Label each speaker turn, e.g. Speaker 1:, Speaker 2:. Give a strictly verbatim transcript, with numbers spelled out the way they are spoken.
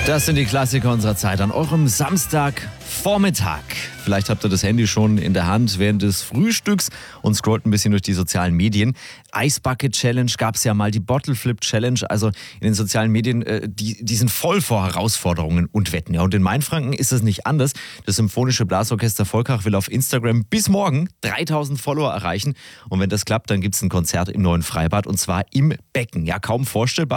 Speaker 1: Das sind die Klassiker unserer Zeit an eurem Samstagvormittag. Vielleicht habt ihr das Handy schon in der Hand während des Frühstücks und scrollt ein bisschen durch die sozialen Medien. Ice Bucket Challenge gab es ja mal, die Bottle Flip Challenge. Also in den sozialen Medien, äh, die, die sind voll vor Herausforderungen und Wetten. Ja, und in Mainfranken ist es nicht anders. Das Symphonische Blasorchester Volkach will auf Instagram bis morgen dreitausend Follower erreichen. Und wenn das klappt, dann gibt es ein Konzert im neuen Freibad und zwar im Becken. Ja, kaum vorstellbar.